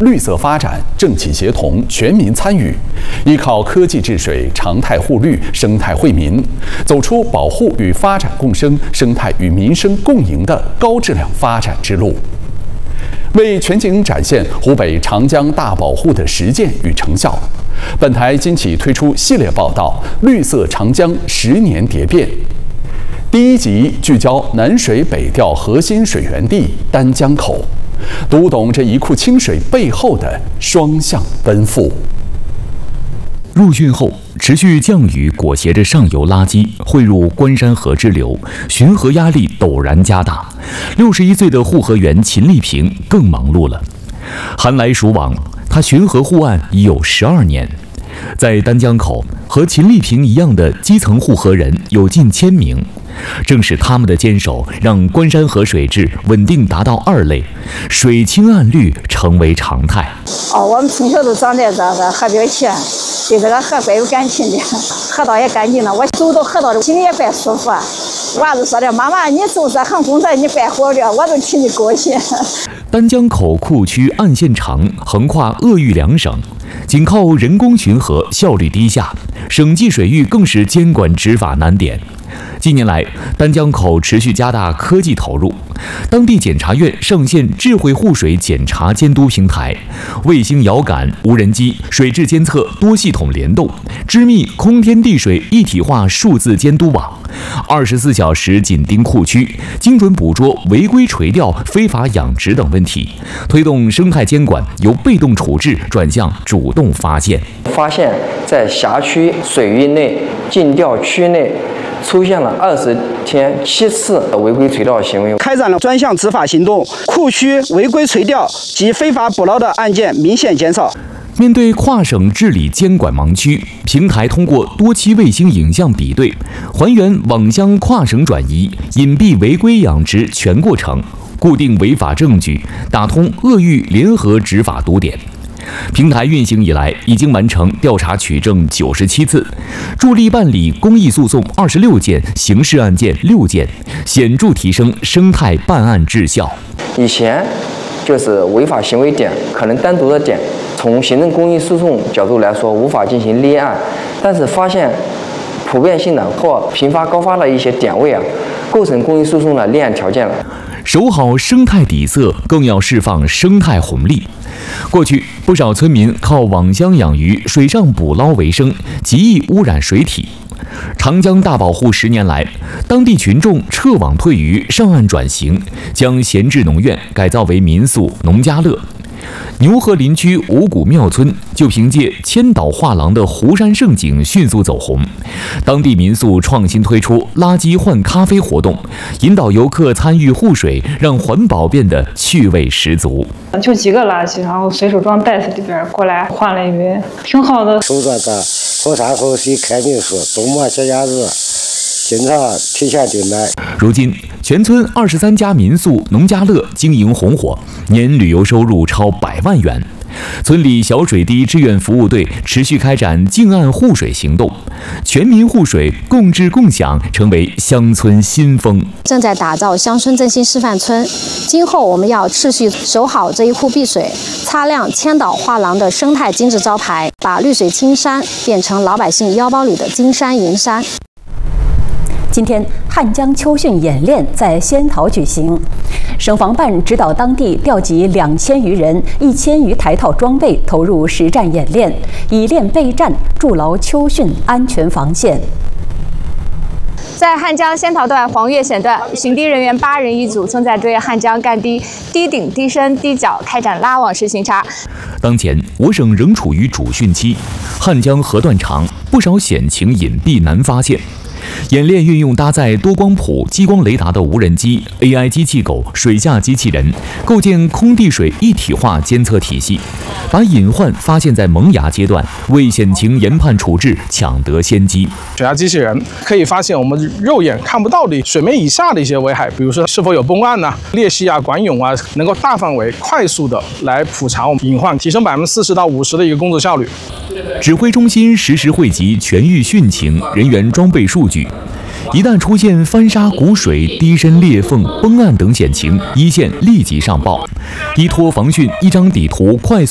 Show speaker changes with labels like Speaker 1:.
Speaker 1: 绿色发展、政企协同、全民参与，依靠科技治水、常态护绿、生态惠民，走出保护与发展共生、生态与民生共赢的高质量发展之路。为全景展现湖北长江大保护的实践与成效，本台今起推出系列报道《绿色长江10年蝶变》。第1集聚焦南水北调核心水源地丹江口，读懂这一库清水背后的双向奔赴。
Speaker 2: 入汛后，持续降雨裹挟着上游垃圾汇入关山河支流，巡河压力陡然加大。61岁的护河员秦丽萍更忙碌了。寒来暑往，她巡河护岸已有12年。在丹江口，和秦丽萍一样的基层护河人有近1000名。正是他们的坚守，让关山河水质稳定达到2类，水清岸绿成为常态。
Speaker 3: 我们从小都长在这个河边前，对这个河怪有感情的，河道也干净了，我走到河道里心里也怪舒服。娃子说的，妈妈，你做这行工作你怪好的，我都替你高兴。
Speaker 2: 丹江口库区岸线长，横跨鄂豫2省，仅靠人工巡河效率低下，省际水域更是监管执法难点。近年来，丹江口持续加大科技投入，当地检察院上线智慧护水检查监督平台，卫星遥感、无人机、水质监测多系统联动，织密空天地水一体化数字监督网，24小时紧盯库区，精准捕捉违规垂钓、非法养殖等问题，推动生态监管由被动处置转向主动发现。
Speaker 4: 发现在辖区水域内、禁钓区内出现了20天7次违规垂钓行为，
Speaker 5: 开展了专项执法行动，库区违规垂钓及非法捕捞的案件明显减少。
Speaker 2: 面对跨省治理监管盲区，平台通过多期卫星影像比对，还原网箱跨省转移、隐蔽违规养殖全过程，固定违法证据，打通鄂豫联合执法堵点。平台运行以来，已经完成调查取证97次，助力办理公益诉讼26件，刑事案件6件，显著提升生态办案质效。
Speaker 4: 以前就是违法行为点可能单独的点，从行政公益诉讼角度来说无法进行立案，但是发现普遍性的或频发高发的一些点位构成公益诉讼的立案条件了。
Speaker 2: 守好生态底色，更要释放生态红利。过去，不少村民靠网箱养鱼、水上捕捞为生，极易污染水体。长江大保护10年来，当地群众撤网退渔，上岸转型，将闲置农院改造为民宿、农家乐。牛河林区五谷庙村就凭借千岛画廊的湖山胜景迅速走红，当地民宿创新推出垃圾换咖啡活动，引导游客参与护水，让环保变得趣味十足。
Speaker 6: 就几个垃圾，然后随手装袋子里边过来换了鱼，挺好的。
Speaker 7: 收这个后山后水开民宿，周末节假日经常提前订买。
Speaker 2: 如今，全村23家民宿、农家乐经营红火，年旅游收入超100万元。村里小水滴志愿服务队持续开展近岸护水行动，全民护水，共治共享，成为乡村新风。
Speaker 8: 正在打造乡村振兴示范村，今后我们要持续守好这一库碧水，擦亮千岛画廊的生态精致招牌，把绿水青山变成老百姓腰包里的金山银山。
Speaker 9: 今天，汉江秋汛演练在仙桃举行，省防办指导当地调集2000余人、1000余台套装备投入实战演练，以练备战，筑牢秋汛安全防线。
Speaker 10: 在汉江仙桃段黄岳险段，巡堤人员8人一组，正在对汉江干堤低顶、低深、低角开展拉网式巡查。
Speaker 2: 当前，我省仍处于主汛期，汉江河段长，不少险情隐蔽难发现。演练运用搭载多光谱、激光雷达的无人机、AI 机器狗、水下机器人，构建空地水一体化监测体系，把隐患发现在萌芽阶段，为险情研判处置抢得先机。
Speaker 11: 水下机器人可以发现我们肉眼看不到的水面以下的一些危害，比如说是否有崩岸裂隙管涌能够大范围、快速的来普查我们隐患，提升40%到50%的一个工作效率。
Speaker 2: 指挥中心实时汇集全域汛情、人员装备数据。一旦出现翻沙、谷水、低深裂缝、崩岸等险情，一线立即上报，依托防汛一张底图快速